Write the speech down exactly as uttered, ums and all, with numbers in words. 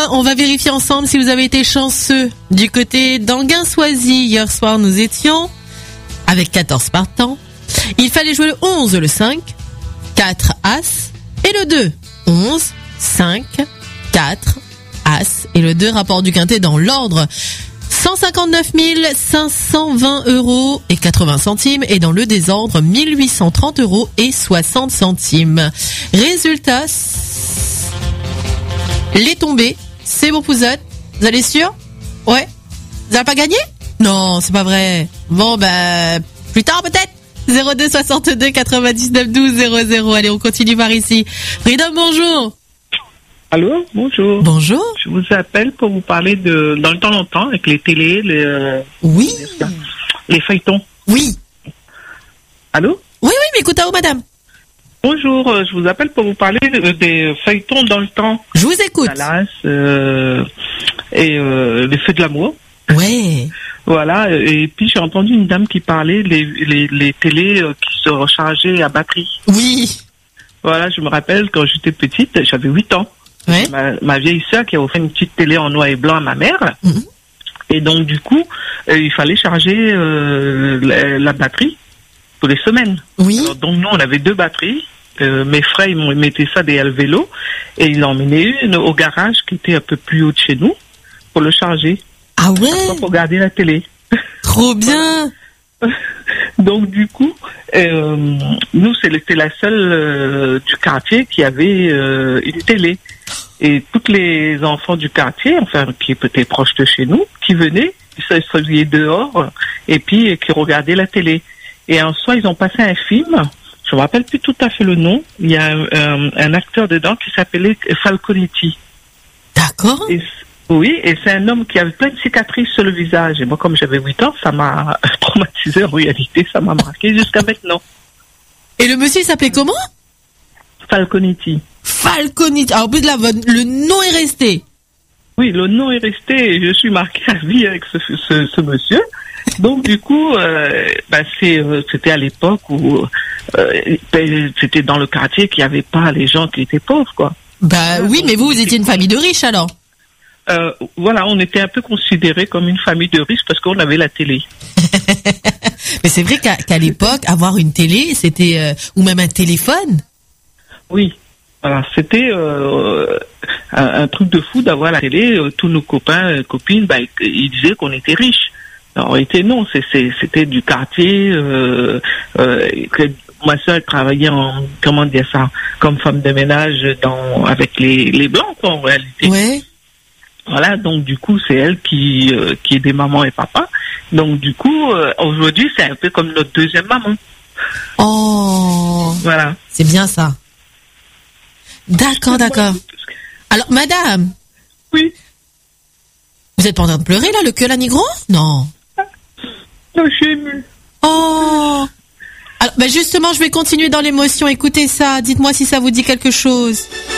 dites-moi, on va vérifier ensemble si vous avez été chanceux. Du côté d'Anguin-Soisy, hier soir, nous étions avec quatorze partants. Il fallait jouer le onze, le cinq, quatre, As et le deux. onze, cinq, quatre, As et le deux. Rapport du quintet dans l'ordre. cent cinquante-neuf mille cinq cent vingt euros et quatre-vingts centimes et dans le désordre mille huit cent trente euros et soixante centimes. Résultat, les tombées, c'est bon Pouzette. Vous allez sûr? Ouais. Vous n'avez pas gagné? Non, c'est pas vrai. Bon, bah, plus tard peut-être. zéro deux soixante-deux quatre-vingt-dix-neuf douze zéro zéro. Allez, on continue par ici. Freedom, bonjour. Allô, bonjour. Bonjour. Je vous appelle pour vous parler de dans le temps longtemps avec les télés, les euh, oui, les feuilletons. Oui. Allô? Oui, oui, mais écoutez, madame. Bonjour, euh, je vous appelle pour vous parler de, des feuilletons dans le temps. Je vous écoute. Dallas euh, et euh, les feux de l'amour. Ouais. Voilà, et puis j'ai entendu une dame qui parlait les les, les télés euh, qui se rechargeaient à batterie. Oui. Voilà, je me rappelle quand j'étais petite, j'avais huit ans. Ouais. Ma, ma vieille sœur qui a offert une petite télé en noir et blanc à ma mère. Mmh. Et donc, du coup, euh, il fallait charger euh, la, la batterie tous les semaines. Oui. Alors, donc, nous, on avait deux batteries. Euh, mes frères, ils m'ont mettaient ça derrière le vélo. Et ils en emmenaient une au garage qui était un peu plus haut de chez nous pour le charger. Ah ouais? Pour regarder la télé. Trop bien. Donc, du coup, euh, nous, c'était la seule euh, du quartier qui avait euh, une télé. Et tous les enfants du quartier, enfin, qui étaient proches de chez nous, qui venaient, ils s'asseyaient dehors et puis qui regardaient la télé. Et un soir, ils ont passé un film, je me rappelle plus tout à fait le nom, il y a un, un, un acteur dedans qui s'appelait Falconetti. D'accord. Et, oui, et c'est un homme qui avait plein de cicatrices sur le visage. Et moi, comme j'avais huit ans, ça m'a traumatisé en réalité, ça m'a marqué jusqu'à maintenant. Et le monsieur, il s'appelait comment? Falconetti. Falconetti. Alors, en plus de la le nom est resté. Oui, le nom est resté et je suis marqué à vie avec ce, ce, ce monsieur. Donc, du coup, euh, bah, c'est, euh, c'était à l'époque où euh, c'était dans le quartier qu'il n'y avait pas les gens qui étaient pauvres, quoi. Bah oui, mais vous, vous étiez une famille de riches alors. Euh, voilà, on était un peu considérés comme une famille de riches parce qu'on avait la télé. Mais c'est vrai qu'à, qu'à l'époque, avoir une télé, c'était euh, ou même un téléphone. Oui, voilà, c'était euh, un, un truc de fou d'avoir la télé. Euh, tous nos copains, euh, copines, bah, ils disaient qu'on était riches. En réalité, non, c'est, c'est, c'était du quartier. Euh, euh, que ma soeur travaillait en, comment dire ça, comme femme de ménage dans avec les les blancs, quoi, en réalité. Ouais. Voilà, donc du coup, c'est elle qui euh, qui aidait maman et papa. Donc du coup, euh, aujourd'hui, c'est un peu comme notre deuxième maman. Oh. Voilà. C'est bien ça. D'accord, d'accord. Alors, madame. Oui. Vous êtes pas en train de pleurer, là, le queue la nigro? Non. Non, je suis émue. Oh. Alors, ben justement, je vais continuer dans l'émotion. Écoutez ça. Dites-moi si ça vous dit quelque chose.